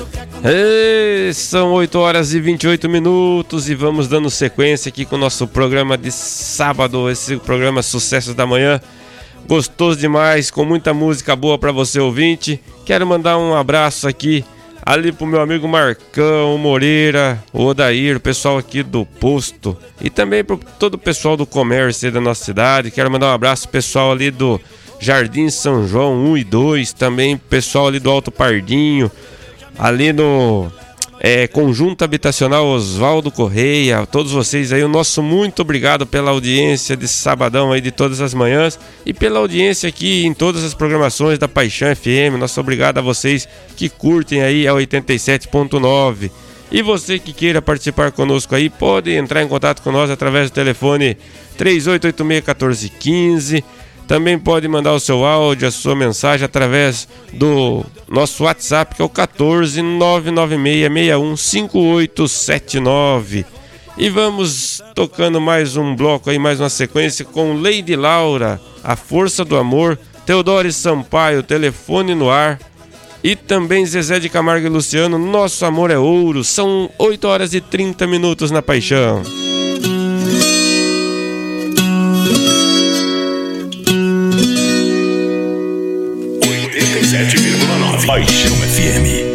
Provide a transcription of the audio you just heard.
São 8 horas e 28 minutos e vamos dando sequência aqui com o nosso programa de sábado, esse programa Sucessos da Manhã. Gostoso demais, com muita música boa para você ouvinte. Quero mandar um abraço aqui ali pro meu amigo Marcão, Moreira, o Odair, o pessoal aqui do posto e também pro todo o pessoal do comércio da nossa cidade. Quero mandar um abraço pro pessoal ali do Jardim São João 1 e 2, também pessoal ali do Alto Pardinho, ali no Conjunto Habitacional Oswaldo Correia, todos vocês aí, o nosso muito obrigado pela audiência de sabadão aí de todas as manhãs e pela audiência aqui em todas as programações da Paixão FM. Nosso obrigado a vocês que curtem aí a 87.9. E você que queira participar conosco aí, pode entrar em contato com nós através do telefone 3886-1415. Também pode mandar o seu áudio, a sua mensagem através do nosso WhatsApp, que é o 14996615879. E vamos tocando mais um bloco aí, mais uma sequência com Lady Laura, A Força do Amor, Teodoro Sampaio, Telefone no Ar. E também Zezé de Camargo e Luciano, Nosso Amor é Ouro. São 8 horas e 30 minutos na Paixão. 87,9 Paixão FM.